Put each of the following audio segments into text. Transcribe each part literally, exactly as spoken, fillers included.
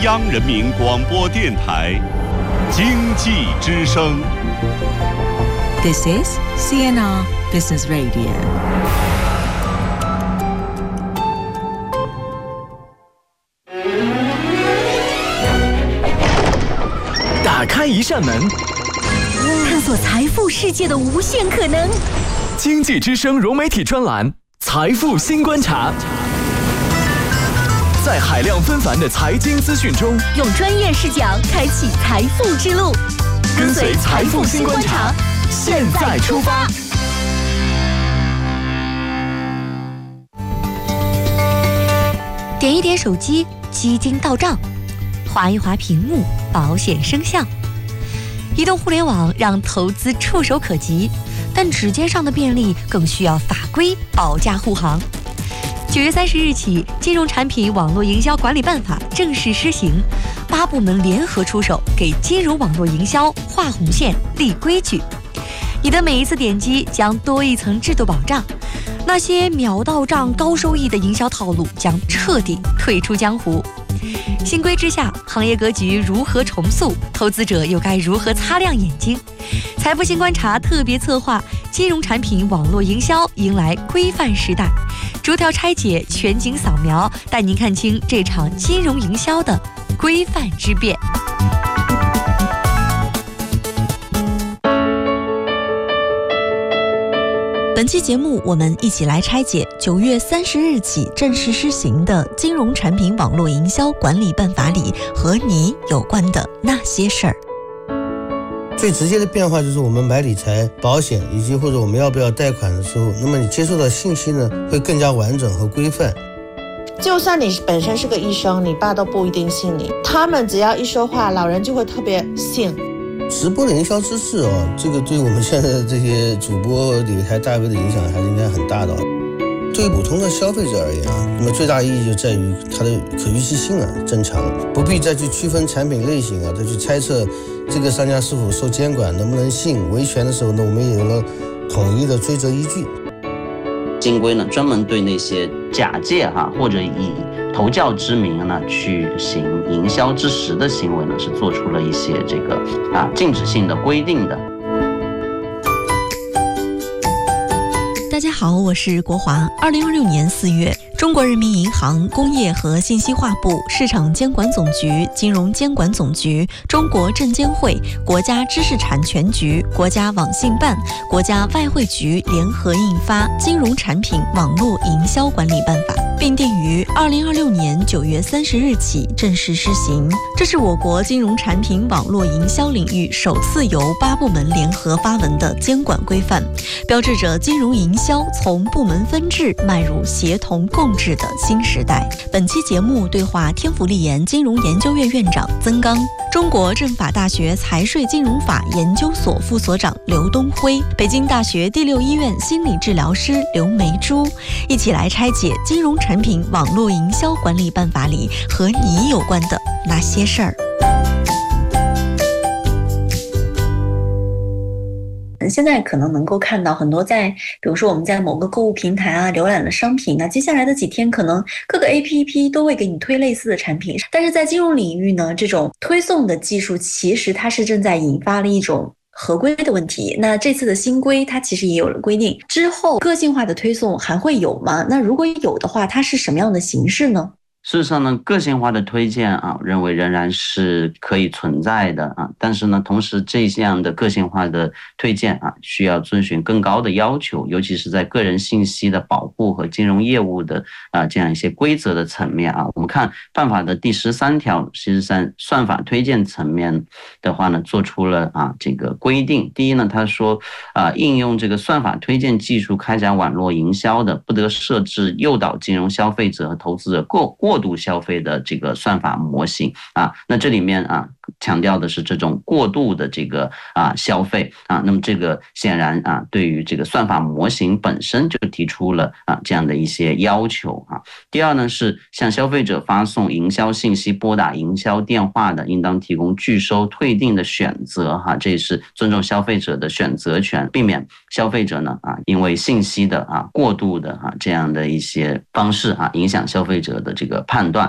央人民广播电台经济之声。 This is C N R Business Radio。 打开一扇门， 探索财富世界的无限可能。 经济之声融媒体专栏《财富新观察》，在海量纷繁的财经资讯中， 用专业视角开启财富之路。 跟随财富新观察，现在出发。 点一点手机，基金到账；划一划屏幕，保险生效。移动互联网让投资触手可及，但指尖上的便利更需要法规保驾护航。九月三十日起，《金融产品网络营销管理办法》正式施行，八部门联合出手，给金融网络营销画红线、立规矩。你的每一次点击将多一层制度保障，那些秒到账、高收益的营销套路将彻底退出江湖。新规之下，行业格局如何重塑？投资者又该如何擦亮眼睛？财富新观察特别策划《金融产品网络营销迎来规范时代》，逐条拆解，全景扫描，带您看清这场金融营销的规范之变。本期节目，我们一起来拆解九月三十日起正式施行的《金融产品网络营销管理办法》里和你有关的那些事儿。 最直接的变化就是我们买理财、保险以及或者我们要不要贷款的时候，那么你接受到信息呢会更加完整和规范。 就算你本身是个医生，你爸都不一定信你，他们只要一说话，老人就会特别信。 直播的营销知识哦，这个对我们现在的这些主播理财大 V 的影响还是应该很大的。对于普通的消费者而言啊，那么最大意义就在于它的可预期性啊增强，不必再去区分产品类型啊，再去猜测这个商家是否受监管，能不能信，维权的时候呢，我们也有了统一的追责依据。 金规呢，专门对那些假借哈或者以投教之名呢去行营销之实的行为呢，是做出了一些这个啊禁止性的规定的。 大家好，我是国华。二零二六年四月，中国人民银行、工业和信息化部、市场监管总局、金融监管总局、中国证监会、国家知识产权局、国家网信办、国家外汇局联合印发《金融产品网络营销管理办法》，并定于二零二六年九月三十日起正式施行。这是我国金融产品网络营销领域首次由八部门联合发文的监管规范，标志着金融营销从部门分治迈入协同共治的新时代。本期节目对话天府立研金融研究院院长曾刚，中国政法大学财税金融法研究所副所长刘东辉，北京大学第六医院心理治疗师刘梅珠，一起来拆解金融产品网络营销管理办法里和你有关的那些事儿。 现在可能能够看到很多在，比如说我们在某个购物平台啊浏览的商品啊，接下来的几天可能各个 A P P 都会给你推类似的产品。但是在金融领域呢，这种推送的技术其实它是正在引发了一种合规的问题。那这次的新规它其实也有了规定，之后个性化的推送还会有吗？那如果有的话，它是什么样的形式呢？ 事实上呢，个性化的推荐啊，认为仍然是可以存在的啊。但是呢，同时这样的个性化的推荐啊，需要遵循更高的要求，尤其是在个人信息的保护和金融业务的啊这样一些规则的层面啊。我们看办法的第十三条，实际上算法推荐层面的话呢，做出了啊这个规定。第一呢，他说啊，应用这个算法推荐技术开展网络营销的，不得设置诱导金融消费者和投资者过过度消费的这个算法模型啊。那这里面啊强调的是这种过度的这个啊消费啊。那么这个显然啊对于这个算法模型本身就提出了啊这样的一些要求啊。第二呢，是向消费者发送营销信息、拨打营销电话的，应当提供拒收、退订的选择哈。这也是尊重消费者的选择权，避免消费者呢啊因为信息的啊过度的啊这样的一些方式啊影响消费者的这个判断。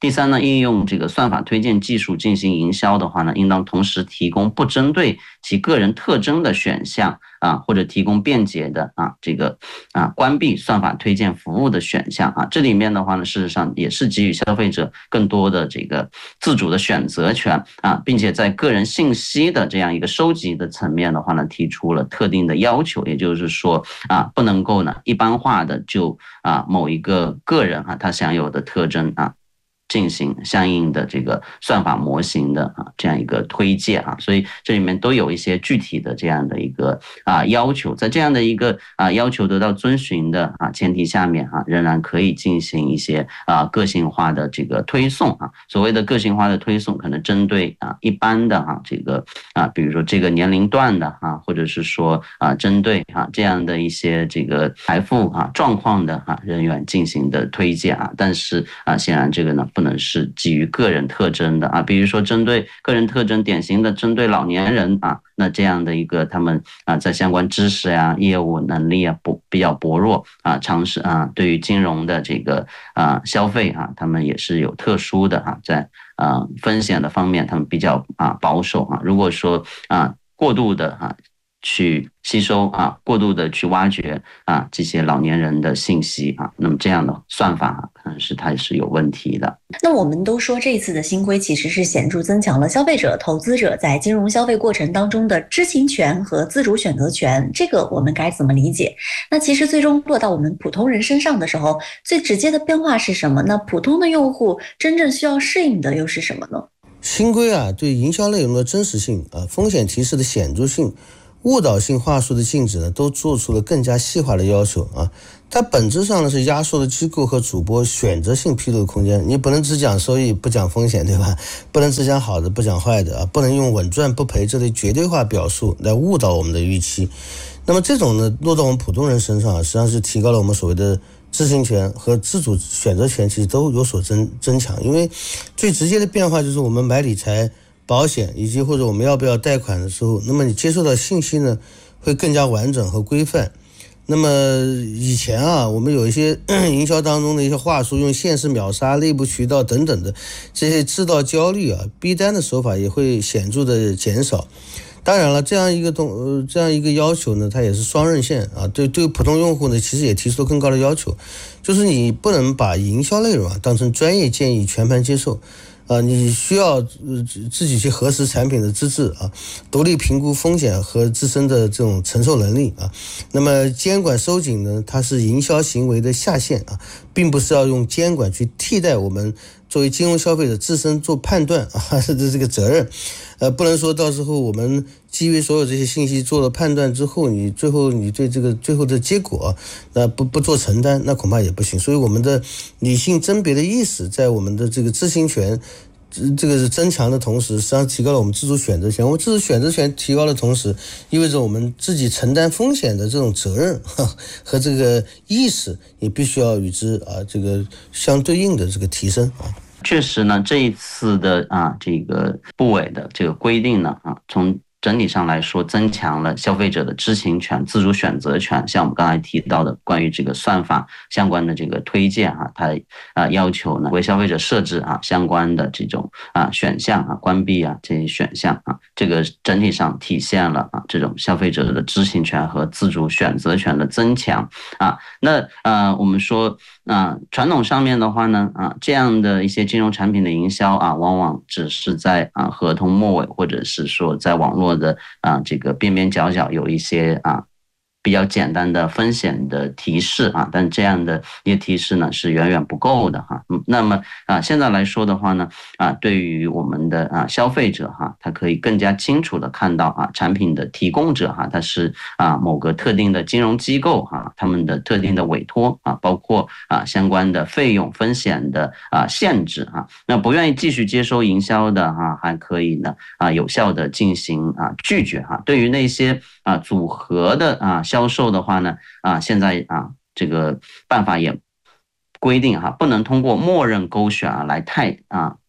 第三呢，应用这个算法推荐技术进行营销的话呢，应当同时提供不针对其个人特征的选项啊，或者提供便捷的啊这个啊关闭算法推荐服务的选项啊。这里面的话呢，事实上也是给予消费者更多的这个自主的选择权啊，并且在个人信息的这样一个收集的层面的话呢，提出了特定的要求，也就是说啊，不能够呢一般化的就啊某一个个人啊他享有的特征啊进行相应的这个算法模型的啊这样一个推荐啊，所以这里面都有一些具体的这样的一个啊要求，在这样的一个啊要求得到遵循的啊前提下面啊，仍然可以进行一些啊个性化的这个推送啊。所谓的个性化的推送，可能针对啊一般的啊这个啊比如说这个年龄段的啊，或者是说啊针对啊这样的一些这个财富啊状况的啊人员进行的推荐啊，但是啊显然这个呢不能是基于个人特征的啊，比如说针对个人特征，典型的针对老年人啊，那这样的一个他们啊在相关知识呀、啊、业务能力啊不比较薄弱啊，尝试啊对于金融的这个啊消费啊，他们也是有特殊的啊，在啊风险的方面他们比较啊保守啊，如果说啊过度的啊去吸收啊，过度的去挖掘啊这些老年人的信息啊，那么这样的算法、啊、可能是它是有问题的。 那我们都说这次的新规其实是显著增强了消费者、投资者在金融消费过程当中的知情权和自主选择权，这个我们该怎么理解？那其实最终落到我们普通人身上的时候，最直接的变化是什么？那普通的用户真正需要适应的又是什么呢？ 新规啊，对营销内容的真实性啊、风险提示的显著性、误导性话术的禁止呢，都做出了更加细化的要求啊。它本质上呢是压缩了机构和主播选择性披露的空间。你不能只讲收益不讲风险，对吧？不能只讲好的不讲坏的啊，不能用稳赚不赔这类绝对化表述来误导我们的预期。那么这种呢落到我们普通人身上，实际上是提高了我们所谓的知情权和自主选择权，其实都有所增增强。因为最直接的变化就是我们买理财、保险以及或者我们要不要贷款的时候，那么你接受到信息呢会更加完整和规范。那么以前啊，我们有一些营销当中的一些话术，用限时秒杀、内部渠道等等的这些制造焦虑啊、逼单的手法也会显著的减少。当然了，这样一个东呃这样一个要求呢，它也是双刃剑啊。对对普通用户呢，其实也提出了更高的要求，就是你不能把营销内容啊当成专业建议全盘接受。啊，你需要呃自己去核实产品的资质啊，独立评估风险和自身的这种承受能力啊。那么监管收紧呢，它是营销行为的下限啊，并不是要用监管去替代我们作为金融消费者自身做判断啊的这个责任。呃，不能说到时候我们基于所有这些信息做了判断之后，你最后你对这个最后的结果那不不做承担，那恐怕也不行。所以我们的理性甄别的意识在我们的这个知情权这个是增强的同时，实际上提高了我们自主选择权。我们自主选择权提高的同时，意味着我们自己承担风险的这种责任和这个意识也必须要与之啊这个相对应的这个提升啊。 确实呢，这一次的啊这个部委的这个规定呢啊，从整体上来说，增强了消费者的知情权、自主选择权。像我们刚才提到的，关于这个算法相关的这个推荐啊，它啊要求呢为消费者设置啊相关的这种啊选项啊，关闭啊这些选项啊，这个整体上体现了啊这种消费者的知情权和自主选择权的增强啊。那呃我们说啊传统上面的话呢啊这样的一些金融产品的营销啊，往往只是在啊合同末尾或者是说在网络的啊这个边边角角有一些啊比较简单的风险的提示啊，但这样的一些提示呢是远远不够的哈。那么啊现在来说的话呢啊对于我们的啊消费者哈，他可以更加清楚的看到啊产品的提供者哈，他是啊某个特定的金融机构哈，他们的特定的委托啊，包括啊相关的费用风险的啊限制啊。那不愿意继续接收营销的哈，还可以呢啊有效的进行啊拒绝哈。对于那些啊组合的啊销售的话呢啊现在啊这个办法也规定哈，不能通过默认勾选啊来替啊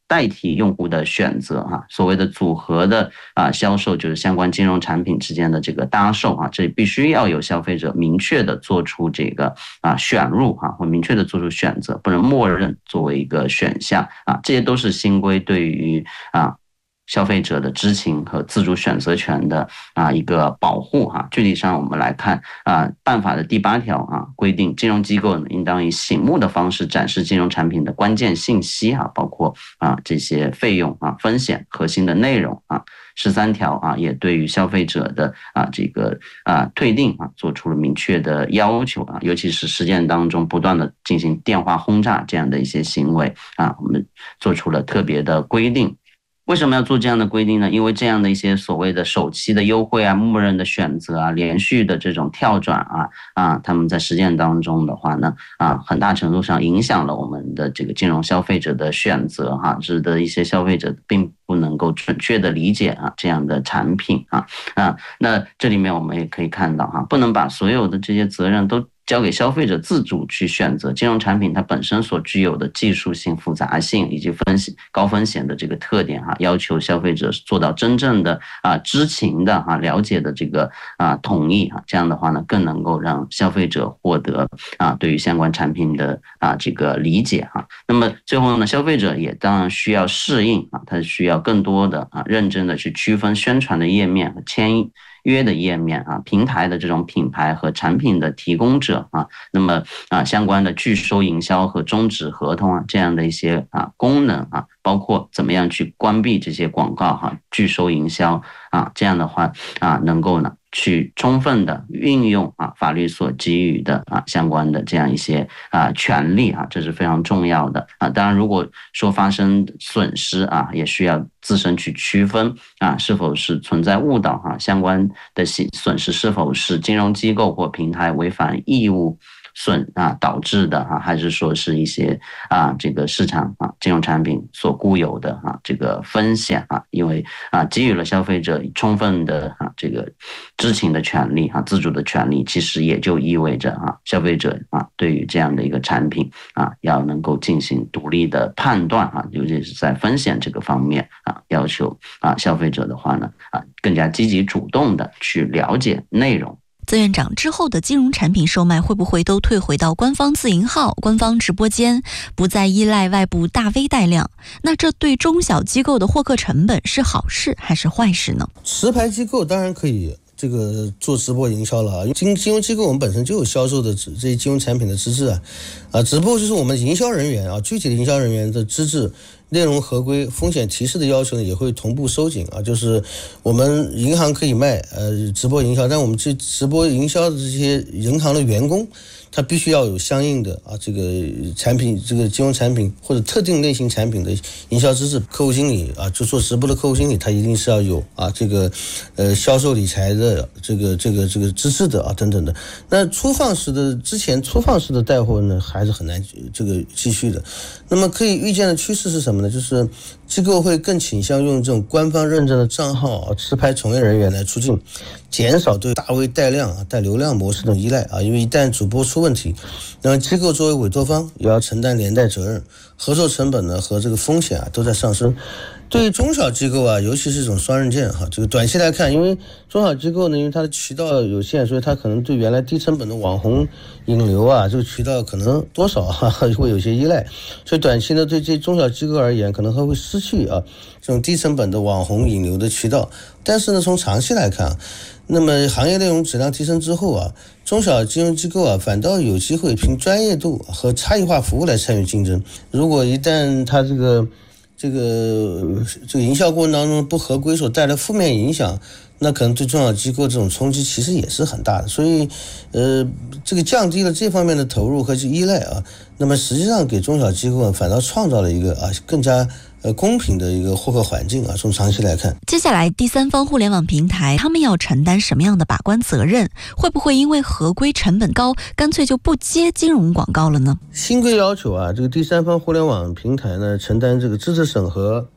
代替用户的选择哈，所谓的组合的啊销售就是相关金融产品之间的这个搭售啊，这必须要有消费者明确的做出这个啊选入哈，或明确的做出选择，不能默认作为一个选项啊，这些都是新规对于啊消费者的知情和自主选择权的啊一个保护哈。具体上我们来看啊，办法的第八条啊规定，金融机构呢应当以醒目的方式展示金融产品的关键信息哈，包括啊这些费用啊、风险、核心的内容啊。十三条啊也对于消费者的啊这个啊退订啊做出了明确的要求啊，尤其是实践当中不断的进行电话轰炸这样的一些行为啊，我们做出了特别的规定。为什么要做这样的规定呢？因为这样的一些所谓的首期的优惠啊、默认的选择啊、连续的这种跳转啊啊，他们在实践当中的话呢啊，很大程度上影响了我们的这个金融消费者的选择哈，使得一些消费者并不能够准确的理解啊这样的产品啊啊，那这里面我们也可以看到哈，不能把所有的这些责任都交给消费者自主去选择。金融产品它本身所具有的技术性、复杂性以及风险高风险的这个特点哈，要求消费者做到真正的啊知情的啊了解的这个啊同意啊，这样的话呢，更能够让消费者获得啊对于相关产品的啊这个理解哈。那么最后呢，消费者也当然需要适应啊，他需要更多的啊认真的去区分宣传的页面和签约的页面啊，平台的这种品牌和产品的提供者啊，那么啊相关的拒收营销和终止合同啊这样的一些啊功能啊，包括怎么样去关闭这些广告哈、啊、拒收营销啊，这样的话啊能够呢去充分的运用啊法律所给予的啊相关的这样一些啊权利啊，这是非常重要的啊。当然，如果说发生损失啊，也需要自身去区分啊是否是存在误导哈、啊，相关的损失是否是金融机构或平台违反义务损啊导致的啊，还是说是一些啊这个市场啊金融产品所固有的啊这个风险啊，因为啊给予了消费者充分的啊这个知情的权利啊自主的权利，其实也就意味着啊消费者啊对于这样的一个产品啊要能够进行独立的判断啊，尤其是在风险这个方面啊，要求啊消费者的话呢啊更加积极主动的去了解内容。 曾院长，之后的金融产品售卖会不会都退回到官方自营号、官方直播间，不再依赖外部大 V 带量？那这对中小机构的获客成本是好事还是坏事呢？ 持牌机构当然可以这个做直播营销了啊，金金融机构我们本身就有销售的这些金融产品的资质啊，啊，只不过就是我们营销人员啊，具体的营销人员的资质、内容合规、风险提示的要求呢，也会同步收紧啊。就是我们银行可以卖呃直播营销，但我们这直播营销的这些银行的员工，他必须要有相应的啊这个产品、这个金融产品或者特定类型产品的营销资质。客户经理啊，就做直播的客户经理，他一定是要有啊这个呃销售理财的这个这个这个资质的啊等等的。那粗放式的之前粗放式的带货呢，还是很难这个继续的。那么可以预见的趋势是什么呢？就是机构会更倾向用这种官方认证的账号啊、持牌从业人员来出境，减少对大 V 带量啊、带流量模式的依赖啊。因为一旦主播出问题，那么机构作为委托方也要承担连带责任，合作成本呢和这个风险啊都在上升。对于中小机构啊，尤其是这种双刃剑哈，这个短期来看，因为中小机构呢，因为它的渠道有限，所以它可能对原来低成本的网红引流啊，这个渠道可能多少哈会有些依赖，所以短期呢，对这中小机构而言，可能还会失去啊这种低成本的网红引流的渠道。但是呢，从长期来看，那么行业内容质量提升之后啊，中小金融机构啊，反倒有机会凭专业度和差异化服务来参与竞争。如果一旦它这个这个这个营销过程当中不合规所带来负面影响，那可能对中小机构这种冲击其实也是很大的。所以呃这个降低了这方面的投入和依赖啊，那么实际上给中小机构反倒创造了一个啊更加呃公平的一个获客环境啊。从长期来看， 接下来第三方互联网平台他们要承担什么样的把关责任？会不会因为合规成本高，干脆就不接金融广告了呢？ 新规要求啊，这个第三方互联网平台呢承担这个资质审核、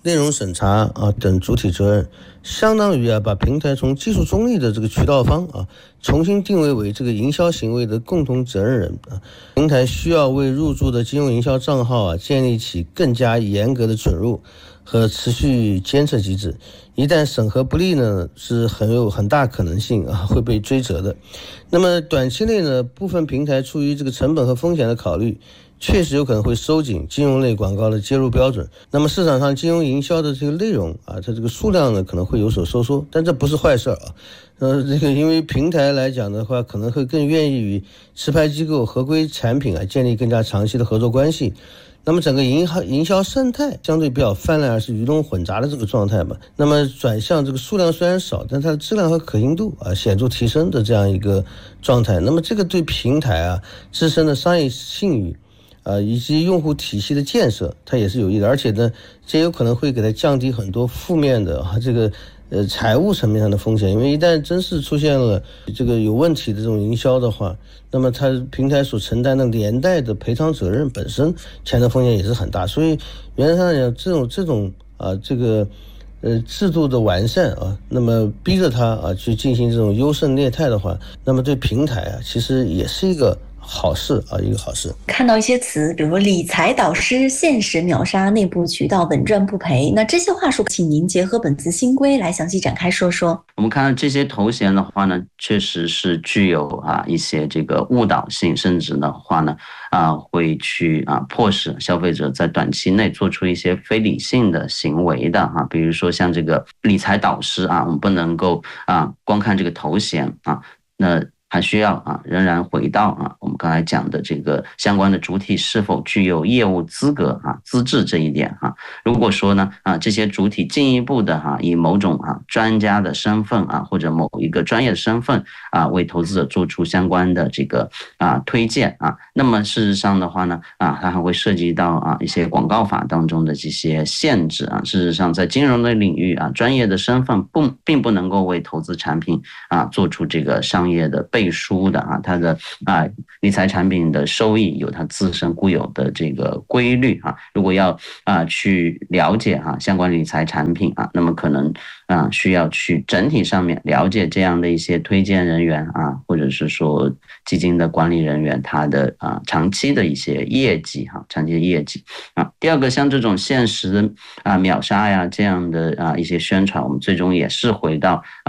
内容审查啊等主体责任，相当于啊把平台从技术中立的这个渠道方啊重新定位为这个营销行为的共同责任人啊。平台需要为入驻的金融营销账号啊建立起更加严格的准入和持续监测机制，一旦审核不力呢，是很有很大可能性啊会被追责的。那么短期内呢，部分平台出于这个成本和风险的考虑，确实有可能会收紧金融类广告的接入标准。那么市场上金融营销的这个内容啊，它这个数量呢可能会有所收缩，但这不是坏事啊。呃，这个因为平台来讲的话，可能会更愿意与持牌机构合规产品啊建立更加长期的合作关系。那么整个营销营销生态相对比较泛滥而是鱼龙混杂的这个状态吧。那么转向这个数量虽然少，但它的质量和可信度啊显著提升的这样一个状态。那么这个对平台啊自身的商业信誉呃，以及用户体系的建设，它也是有益的，而且呢，这有可能会给它降低很多负面的啊这个呃财务层面上的风险，因为一旦真是出现了这个有问题的这种营销的话，那么它平台所承担的连带的赔偿责任本身潜在风险也是很大，所以原则上讲，这种这种啊这个呃制度的完善啊，那么逼着它啊去进行这种优胜劣汰的话，那么对平台啊其实也是一个好事啊，一个好事。 看到一些词，比如说理财导师限时秒杀内部渠道稳赚不赔，那这些话术，请您结合本次新规来详细展开说说。 我们看到这些头衔的话呢，确实是具有啊一些这个误导性，甚至的话呢啊会去啊迫使消费者在短期内做出一些非理性的行为的啊，比如说像这个理财导师啊，我们不能够啊光看这个头衔啊，那还需要啊，仍然回到啊，我们刚才讲的这个相关的主体是否具有业务资格啊、资质这一点啊。如果说呢啊，这些主体进一步的哈、啊，以某种啊专家的身份啊，或者某一个专业的身份啊，为投资者做出相关的这个啊推荐啊，那么事实上的话呢啊，它还会涉及到啊一些广告法当中的这些限制啊。事实上，在金融的领域啊，专业的身份不并不能够为投资产品啊做出这个商业的背书的啊，它的啊理财产品的收益有它自身固有的这个规律啊。如果要啊去了解哈、啊、相关理财产品啊，那么可能啊需要去整体上面了解这样的一些推荐人员啊，或者是说基金的管理人员他的啊长期的一些业绩哈、啊，长期的业绩啊。第二个，像这种限时啊秒杀呀这样的啊一些宣传，我们最终也是回到